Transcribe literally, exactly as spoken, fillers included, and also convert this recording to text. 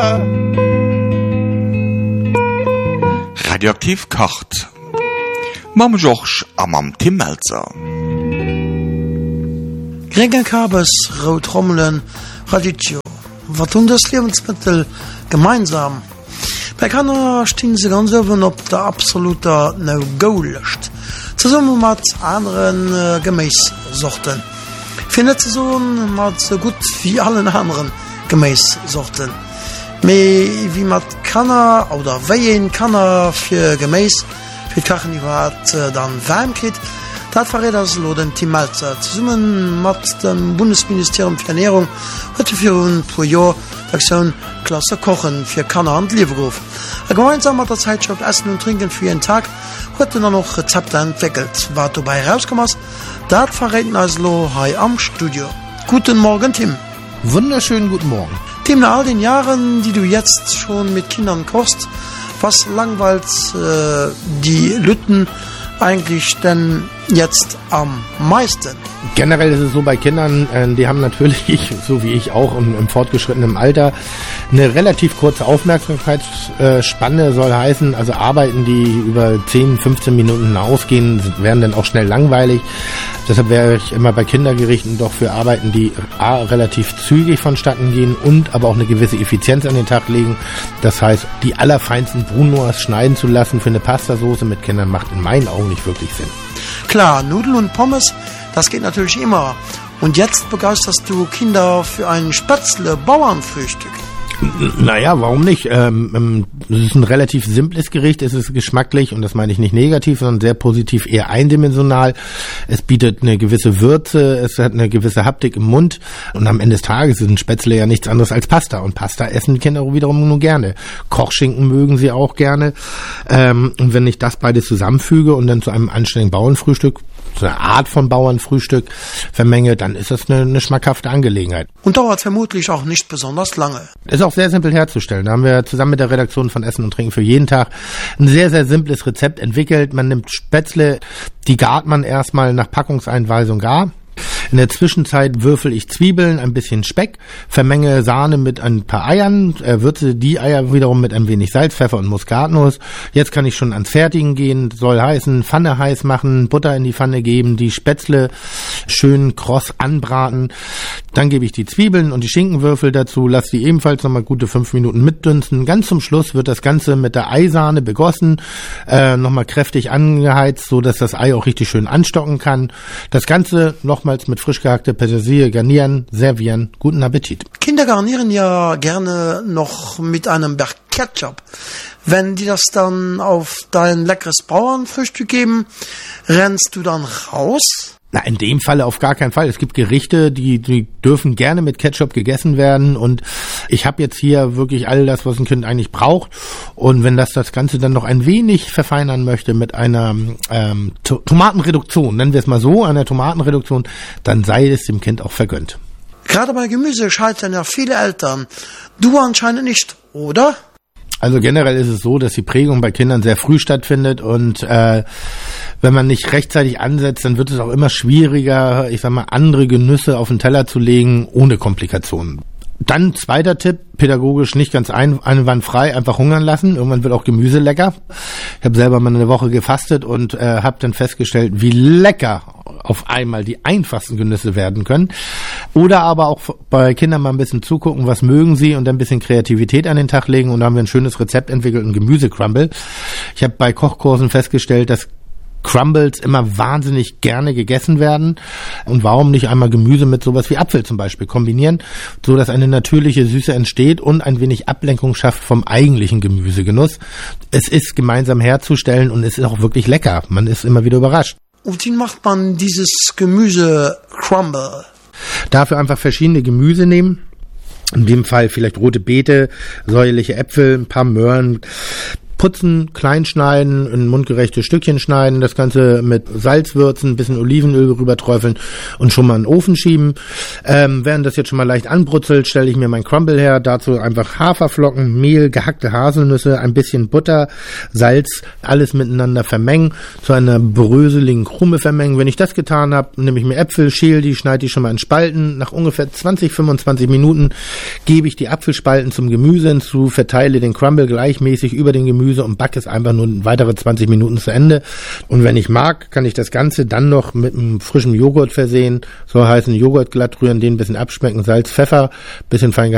Radioaktiv kocht. Mam Joch am am Tim Melzer. Regenkabes, Rotrommeln, Radicchio. Was tun das Lebensmittel gemeinsam? Bei Kanner stehen sie ganz oben auf der absolute No-Go-List. Zusammen mit anderen äh, Gemäßsorten. Findet sie so mit so gut wie allen anderen Gemäßsorten. Me wie mit Kanner oder weien Kanner für Gemäß, für Kachen, die hat äh, dann warm geht. Das verrät das lo den Team Melzer. Zusammen mit dem Bundesministerium für Ernährung heute für ein pro Jahr Aktion Klasse Kochen für Kanner und Lieferhof. Gemeinsam mit der Zeitschrift Essen und Trinken für jeden Tag heute dann noch Rezepte entwickelt. Was dabei rauskommt, das verraten uns lo hier am Studio. Guten Morgen, Tim. Wunderschönen guten Morgen. Tim, nach all den Jahren, die du jetzt schon mit Kindern kochst, was langweilt äh, die Lütten eigentlich denn jetzt am meisten? Generell ist es so bei Kindern, äh, die haben natürlich, so wie ich auch im, im fortgeschrittenen Alter, eine relativ kurze Aufmerksamkeitsspanne, soll heißen, also arbeiten die über zehn, fünfzehn Minuten hinausgehen, werden dann auch schnell langweilig. Deshalb wäre ich immer bei Kindergerichten doch für Arbeiten, die A, relativ zügig vonstatten gehen und aber auch eine gewisse Effizienz an den Tag legen. Das heißt, die allerfeinsten Brunoise schneiden zu lassen für eine Pastasoße mit Kindern macht in meinen Augen nicht wirklich Sinn. Klar, Nudeln und Pommes, das geht natürlich immer. Und jetzt begeisterst du Kinder für ein Spätzle-Bauernfrühstück. Naja, warum nicht? Ähm, es ist ein relativ simples Gericht, es ist geschmacklich und das meine ich nicht negativ, sondern sehr positiv, eher eindimensional. Es bietet eine gewisse Würze, es hat eine gewisse Haptik im Mund und am Ende des Tages ist ein Spätzle ja nichts anderes als Pasta und Pasta essen die Kinder wiederum nur gerne. Kochschinken mögen sie auch gerne ähm, und wenn ich das beides zusammenfüge und dann zu einem anständigen Bauernfrühstück, so eine Art von Bauernfrühstück vermenge, dann ist das eine, eine schmackhafte Angelegenheit. Und dauert vermutlich auch nicht besonders lange. Ist auch sehr simpel herzustellen. Da haben wir zusammen mit der Redaktion von Essen und Trinken für jeden Tag ein sehr, sehr simples Rezept entwickelt. Man nimmt Spätzle, die gart man erstmal nach Packungseinweisung gar. In der Zwischenzeit würfel ich Zwiebeln, ein bisschen Speck, vermenge Sahne mit ein paar Eiern, äh, würze die Eier wiederum mit ein wenig Salz, Pfeffer und Muskatnuss. Jetzt kann ich schon ans Fertigen gehen, soll heißen, Pfanne heiß machen, Butter in die Pfanne geben, die Spätzle schön kross anbraten. Dann gebe ich die Zwiebeln und die Schinkenwürfel dazu, lasse die ebenfalls nochmal gute fünf Minuten mitdünsten. Ganz zum Schluss wird das Ganze mit der Eisahne begossen, äh, nochmal kräftig angeheizt, so dass das Ei auch richtig schön anstocken kann. Das Ganze nochmals mit frisch gehackter Petersilie garnieren, servieren. Guten Appetit. Kinder garnieren ja gerne noch mit einem Berg Ketchup. Wenn die das dann auf dein leckeres Bauernfrühstück geben, rennst du dann raus? Na, in dem Falle auf gar keinen Fall. Es gibt Gerichte, die, die dürfen gerne mit Ketchup gegessen werden und ich habe jetzt hier wirklich all das, was ein Kind eigentlich braucht und wenn das das Ganze dann noch ein wenig verfeinern möchte mit einer ähm, to- Tomatenreduktion, nennen wir es mal so, einer Tomatenreduktion, dann sei es dem Kind auch vergönnt. Gerade bei Gemüse scheitern ja viele Eltern. Du anscheinend nicht, oder? Also generell ist es so, dass die Prägung bei Kindern sehr früh stattfindet und äh, wenn man nicht rechtzeitig ansetzt, dann wird es auch immer schwieriger, ich sag mal, andere Genüsse auf den Teller zu legen, ohne Komplikationen. Dann zweiter Tipp, pädagogisch nicht ganz ein, einwandfrei, einfach hungern lassen. Irgendwann wird auch Gemüse lecker. Ich habe selber mal eine Woche gefastet und äh, habe dann festgestellt, wie lecker auf einmal die einfachsten Genüsse werden können. Oder aber auch bei Kindern mal ein bisschen zugucken, was mögen sie und dann ein bisschen Kreativität an den Tag legen. Und da haben wir ein schönes Rezept entwickelt, ein Gemüse-Crumble. Ich habe bei Kochkursen festgestellt, dass Crumbles immer wahnsinnig gerne gegessen werden und warum nicht einmal Gemüse mit sowas wie Apfel zum Beispiel kombinieren, so dass eine natürliche Süße entsteht und ein wenig Ablenkung schafft vom eigentlichen Gemüsegenuss. Es ist gemeinsam herzustellen und es ist auch wirklich lecker. Man ist immer wieder überrascht. Und wie macht man dieses Gemüse-Crumble? Dafür einfach verschiedene Gemüse nehmen. In dem Fall vielleicht rote Beete, säuerliche Äpfel, ein paar Möhren, putzen, klein schneiden, in mundgerechte Stückchen schneiden, das Ganze mit Salz würzen, ein bisschen Olivenöl rüber träufeln und schon mal in den Ofen schieben. Ähm, während das jetzt schon mal leicht anbrutzelt, stelle ich mir mein Crumble her, dazu einfach Haferflocken, Mehl, gehackte Haselnüsse, ein bisschen Butter, Salz, alles miteinander vermengen, zu einer bröseligen Krume vermengen. Wenn ich das getan habe, nehme ich mir Äpfel, schäle die, schneide die schon mal in Spalten. Nach ungefähr zwanzig, fünfundzwanzig Minuten gebe ich die Apfelspalten zum Gemüse hinzu, verteile den Crumble gleichmäßig über den Gemüse und backe es einfach nur weitere zwanzig Minuten zu Ende. Und wenn ich mag, kann ich das Ganze dann noch mit einem frischen Joghurt versehen, so heißen Joghurt glatt rühren, den ein bisschen abschmecken, Salz, Pfeffer, bisschen fein